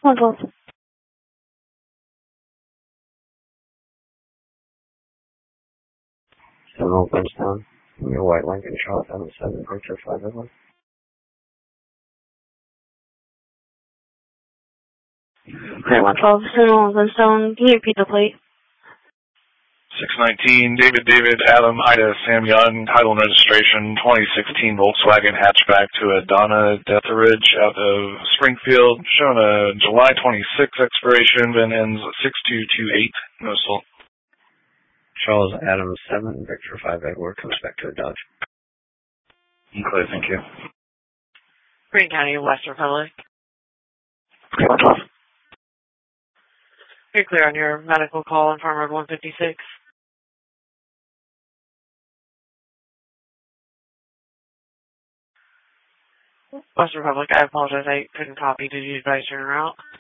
112. Seminole Bridgetown. Your white Lincoln Charles 77 Victor 501. Okay, 112, Seminole Bridgetown. Can you repeat the plate? 619, David, Adam, Ida, Sam Young, title and registration, 2016 Volkswagen hatchback to a Donna Deatheridge out of Springfield, showing a July 26 expiration, VIN ends 6228, no sold. Charles Adams 7 Victor 5 Edward comes back to a Dodge. Clear, thank you. Greene County, West Republic. Okay, 112. You're clear on your medical call on Farm Road 156. West Republic, I apologize, I couldn't copy. Did you advise your route?